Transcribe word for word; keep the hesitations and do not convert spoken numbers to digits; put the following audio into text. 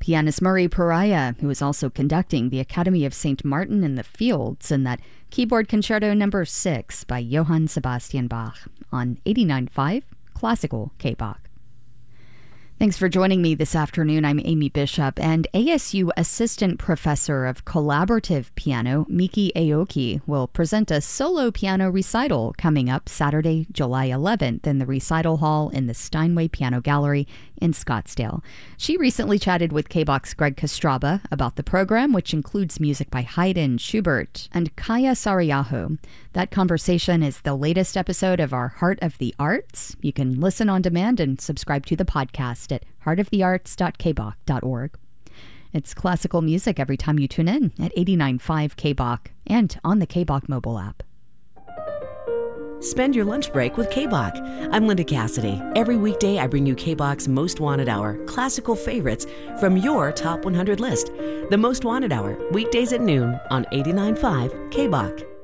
pianist Murray Pariah, who is also conducting the Academy of Saint Martin in the Fields in that Keyboard Concerto number six by Johann Sebastian Bach on eighty-nine point five Classical K-Bach. Thanks for joining me this afternoon. I'm Amy Bishop, and A S U Assistant Professor of Collaborative Piano, Miki Aoki, will present a solo piano recital coming up Saturday, July eleventh in the Recital Hall in the Steinway Piano Gallery in Scottsdale. She recently chatted with K-Bach's Greg Kostraba about the program, which includes music by Haydn, Schubert, and Kaya Sarayaho. That conversation is the latest episode of our Heart of the Arts. You can listen on demand and subscribe to the podcast at heart of the arts dot k bach dot org. It's classical music every time you tune in at eighty-nine point five K-Bach and on the K-Bach mobile app. Spend your lunch break with K-Bach. I'm Linda Cassidy. Every weekday, I bring you K-Bach's Most Wanted Hour, classical favorites from your top one hundred list. The Most Wanted Hour, weekdays at noon on eighty-nine point five K-Bach.